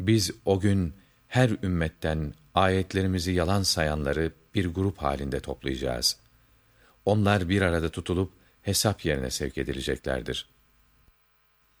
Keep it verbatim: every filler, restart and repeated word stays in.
Biz o gün her ümmetten ayetlerimizi yalan sayanları bir grup halinde toplayacağız. Onlar bir arada tutulup hesap yerine sevk edileceklerdir.